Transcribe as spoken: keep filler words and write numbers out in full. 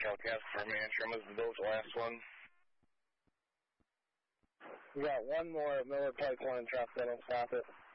Casper Mantrum is the Bills' last one. We got one more at Miller Pike one in traffic. Don't stop it.